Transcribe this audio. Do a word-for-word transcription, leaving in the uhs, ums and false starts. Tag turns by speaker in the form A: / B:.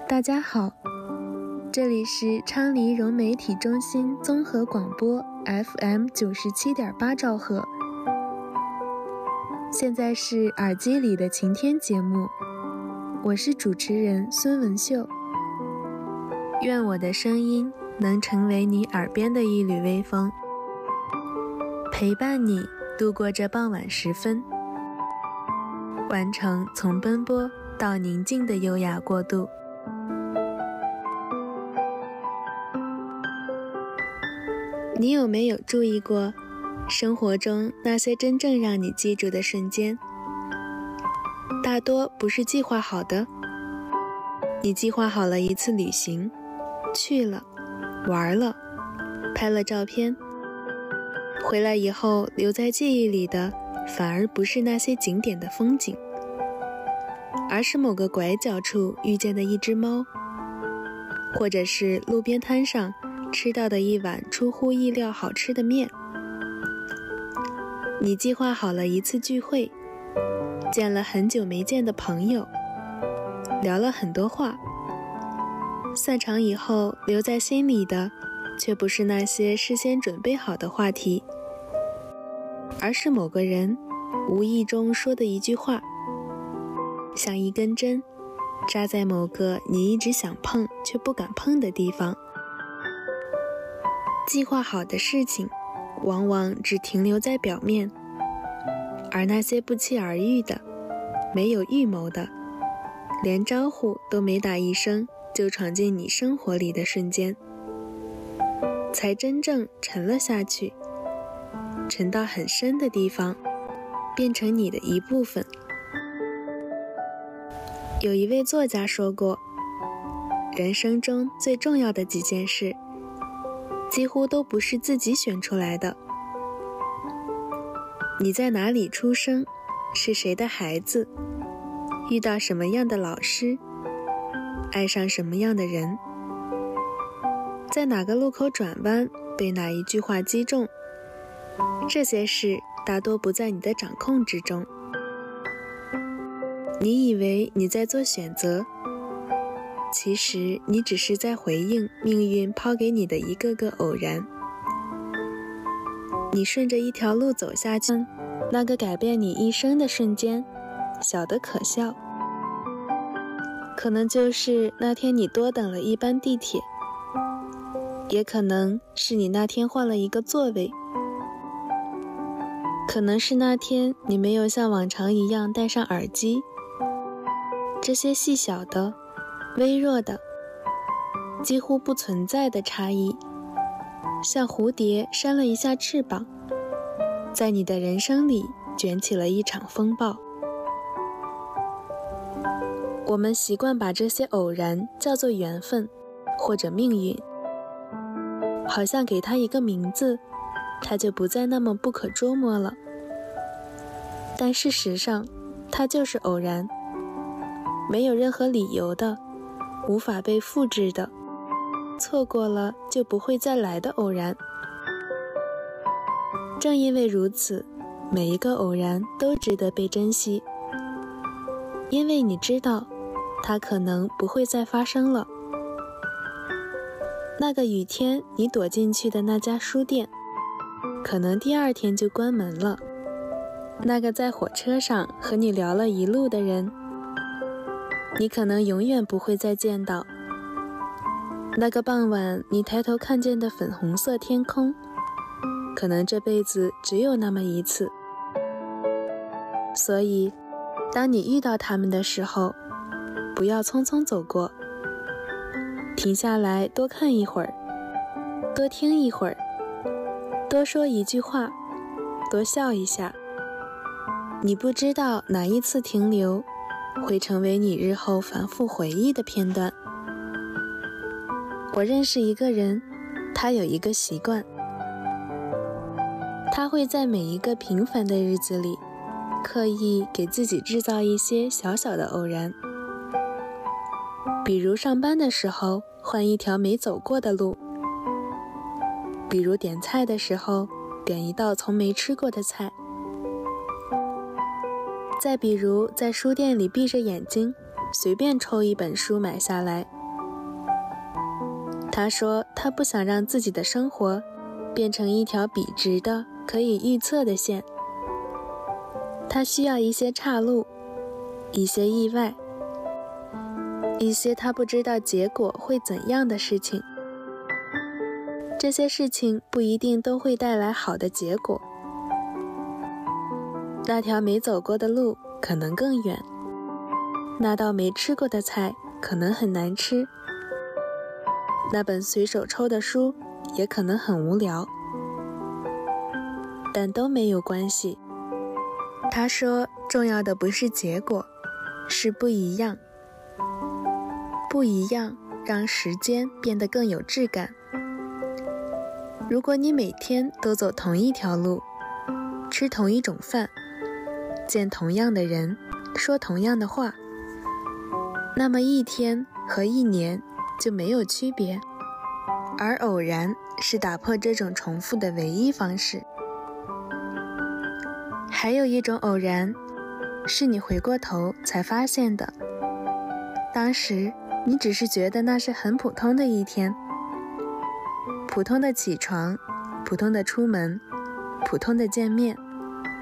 A: 大家好，这里是昌黎融媒体中心综合广播 F M 九十七点八兆赫。现在是耳机里的晴天节目，我是主持人孙文秀。愿我的声音能成为你耳边的一缕微风，陪伴你度过这傍晚时分，完成从奔波到宁静的优雅过渡。你有没有注意过生活中那些真正让你记住的瞬间，大多不是计划好的。你计划好了一次旅行，去了，玩了，拍了照片，回来以后留在记忆里的反而不是那些景点的风景，而是某个拐角处遇见的一只猫，或者是路边摊上吃到的一碗出乎意料好吃的面。你计划好了一次聚会，见了很久没见的朋友，聊了很多话，散场以后留在心里的却不是那些事先准备好的话题，而是某个人无意中说的一句话，像一根针扎在某个你一直想碰却不敢碰的地方。计划好的事情往往只停留在表面，而那些不期而遇的，没有预谋的，连招呼都没打一声就闯进你生活里的瞬间，才真正沉了下去，沉到很深的地方，变成你的一部分。有一位作家说过，人生中最重要的几件事几乎都不是自己选出来的。你在哪里出生，是谁的孩子，遇到什么样的老师，爱上什么样的人，在哪个路口转弯被哪一句话击中，这些事大多不在你的掌控之中。你以为你在做选择，其实你只是在回应命运抛给你的一个个偶然。你顺着一条路走下去，那个改变你一生的瞬间，小得可笑。可能就是那天你多等了一班地铁，也可能是你那天换了一个座位，可能是那天你没有像往常一样戴上耳机。这些细小的、微弱的、几乎不存在的差异，像蝴蝶扇了一下翅膀，在你的人生里卷起了一场风暴。我们习惯把这些偶然叫做缘分或者命运，好像给它一个名字，它就不再那么不可捉摸了。但事实上，它就是偶然，没有任何理由的，无法被复制的，错过了就不会再来的偶然。正因为如此，每一个偶然都值得被珍惜，因为你知道它可能不会再发生了。那个雨天你躲进去的那家书店，可能第二天就关门了。那个在火车上和你聊了一路的人，你可能永远不会再见到。那个傍晚你抬头看见的粉红色天空，可能这辈子只有那么一次。所以当你遇到他们的时候，不要匆匆走过，停下来多看一会儿，多听一会儿，多说一句话，多笑一下。你不知道哪一次停留会成为你日后反复回忆的片段。我认识一个人，他有一个习惯，他会在每一个平凡的日子里刻意给自己制造一些小小的偶然。比如上班的时候换一条没走过的路，比如点菜的时候点一道从没吃过的菜，再比如在书店里闭着眼睛随便抽一本书买下来。他说他不想让自己的生活变成一条笔直的可以预测的线，他需要一些岔路，一些意外，一些他不知道结果会怎样的事情。这些事情不一定都会带来好的结果，那条没走过的路可能更远，那道没吃过的菜可能很难吃，那本随手抽的书也可能很无聊，但都没有关系。他说重要的不是结果，是不一样。不一样让时间变得更有质感。如果你每天都走同一条路，吃同一种饭，见同样的人，说同样的话，那么一天和一年就没有区别，而偶然是打破这种重复的唯一方式。还有一种偶然，是你回过头才发现的，当时你只是觉得那是很普通的一天，普通的起床，普通的出门，普通的见面，